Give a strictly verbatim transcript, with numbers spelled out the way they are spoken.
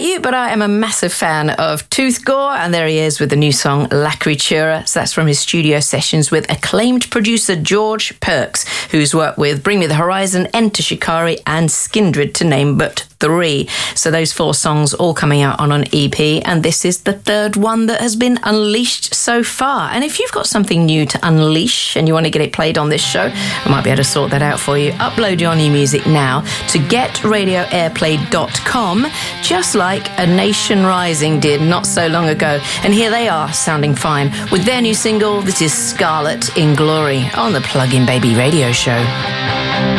about you, but I am a massive fan of Tooth Gore, and there he is with the new song La Creatura. So that's from his studio sessions with acclaimed producer George Perks, who's worked with Bring Me the Horizon, Enter Shikari and Skindred, to name but three. So those four songs all coming out on an E P, and this is the third one that has been unleashed so far. And if you've got something new to unleash and you want to get it played on this show, I might be able to sort that out for you. Upload your new music now to get radio airplay dot com, just like A Nation Rising did not so long ago. And here they are, sounding fine, with their new single. This is Scarlet in Glory on the Plug-in Baby Radio Show.